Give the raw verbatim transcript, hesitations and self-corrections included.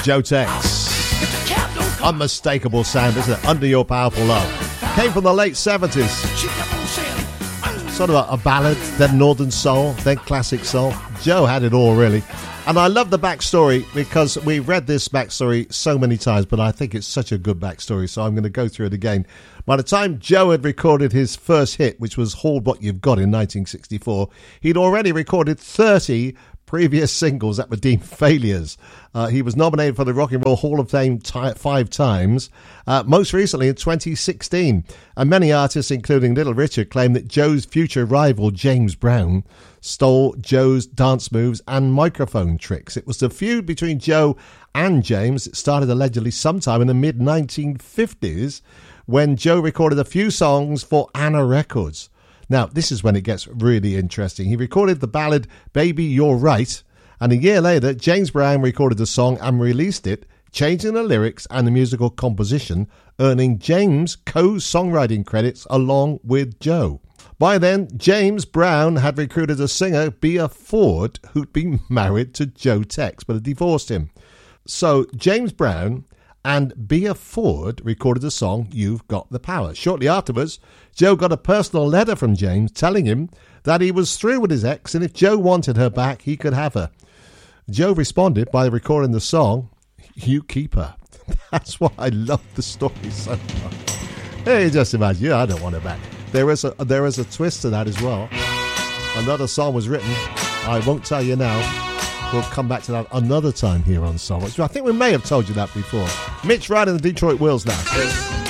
Joe Tex. Unmistakable sound, isn't it? Under Your Powerful Love. Came from the late seventies. Sort of a, a ballad, then northern soul, then classic soul. Joe had it all, really. And I love the backstory because we've read this backstory so many times, but I think it's such a good backstory, so I'm going to go through it again. By the time Joe had recorded his first hit, which was Hold What You've Got in nineteen sixty-four, he'd already recorded thirty previous singles that were deemed failures. Uh, he was nominated for the Rock and Roll Hall of Fame t- five times, uh, most recently in twenty sixteen. And many artists, including Little Richard, claim that Joe's future rival, James Brown, stole Joe's dance moves and microphone tricks. It was the feud between Joe and James. It started allegedly sometime in the mid nineteen fifties when Joe recorded a few songs for Anna Records. Now, this is when it gets really interesting. He recorded the ballad Baby You're Right, and a year later, James Brown recorded the song and released it, changing the lyrics and the musical composition, earning James co-songwriting credits along with Joe. By then, James Brown had recruited a singer, Bea Ford, who'd been married to Joe Tex, but had divorced him. So James Brown and Bea Ford recorded the song You've Got the Power. Shortly afterwards, Joe got a personal letter from James telling him that he was through with his ex and if Joe wanted her back, he could have her. Joe responded by recording the song You Keep Her. That's why I love the story so much. Hey, just imagine, yeah, I don't want her back. There is a there is a twist to that as well. Another song was written. I won't tell you now. We'll come back to that another time here on Soul. I think we may have told you that before. Mitch Wright and the Detroit Wheels now.